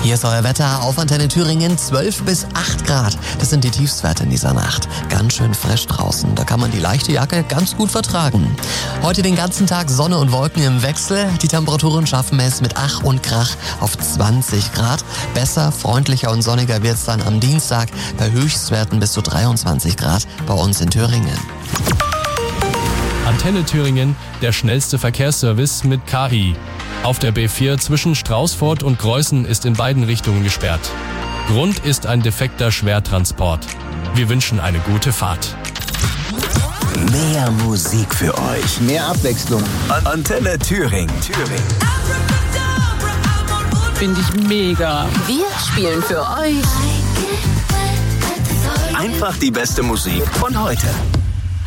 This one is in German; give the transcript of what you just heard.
Hier ist euer Wetter auf Antenne Thüringen, 12 bis 8 Grad. Das sind die Tiefstwerte in dieser Nacht. Ganz schön frisch draußen, da kann man die leichte Jacke ganz gut vertragen. Heute den ganzen Tag Sonne und Wolken im Wechsel. Die Temperaturen schaffen es mit Ach und Krach auf 20 Grad. Besser, freundlicher und sonniger wird's dann am Dienstag bei Höchstwerten bis zu 23 Grad bei uns in Thüringen. Antenne Thüringen, der schnellste Verkehrsservice mit KI. Auf der B4 zwischen Straußfurt und Greußen ist in beiden Richtungen gesperrt. Grund ist ein defekter Schwertransport. Wir wünschen eine gute Fahrt. Mehr Musik für euch. Mehr Abwechslung. Antenne Thüringen. Finde ich mega. Wir spielen für euch Einfach die beste Musik von heute.